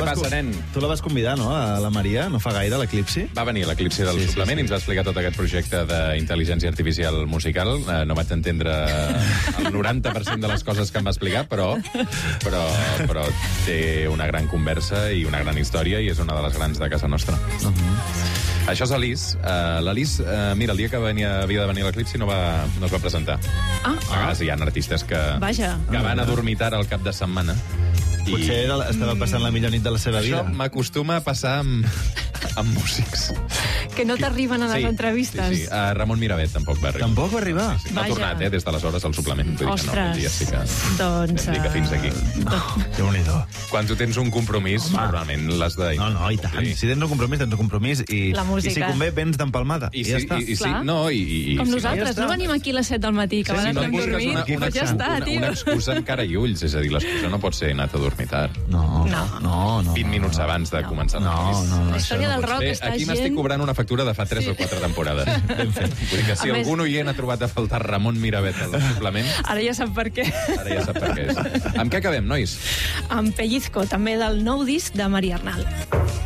passa, nen? Tu la vas convidar, no, a la Maria, no fa gaire, a l'Eclipsi? Va venir a l'Eclipsi del suplement i ens va explicar tot aquest projecte d'intel·ligència artificial musical. No vaig entendre el 90% de les coses que em va explicar, però té una gran conversa i una gran història i és una de les grans de casa nostra. Això és l'Alice. L'Alice, mira, el dia que havia de venir a l'Eclipsi no es va presentar. A vegades hi ha artistes que van a dormitar al cap de setmana. Potser estava passant la millor nit de la seva vida. Això m'acostuma a passar amb músics. Que no t'arriben a les entrevistes. Sí. Ramon Miravet tampoc va arribar. Tampoc va arribar? Sí. No ha tornat, des d'aleshores, al suplement. Ostres. Sí que doncs... vam dir que fins aquí. Déu-n'hi-do. Quan tu tens un compromís, normalment l'has de... No, i tant. Si tens un compromís, tens un compromís. I si convé, vens d'empalmada. I ja està. Com nosaltres, no venim aquí a les 7 del matí, que van a dormir, però ja està, tio. Una excusa amb cara i ulls, és a dir, l'excusa no pot ser anar a dormir tard. No. 20 minuts abans de començar la història del rock està aquí m'estic cobrant una factura de fa 3 o 4 temporades. Ben fet. Vull dir que si algun oient ha trobat a faltar Ramon Miravet al suplement... Ara ja sap per què. Ara ja sap per què és. Amb què acabem, nois? Amb Pellizco, també del nou disc de Maria Arnal.